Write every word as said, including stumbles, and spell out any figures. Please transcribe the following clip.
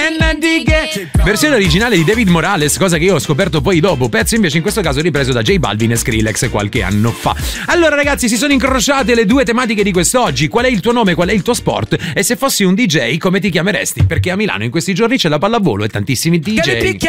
Versione originale di David Morales, cosa che io ho scoperto poi dopo, pezzo invece in questo caso ripreso da J Balvin e Skrillex qualche anno fa. Allora ragazzi, si sono incrociate le due tematiche di quest'oggi. Qual è il tuo nome, qual è il tuo sport e se fossi un D J come ti chiameresti? Perché a Milano in questi giorni c'è la pallavolo e tantissimi D J.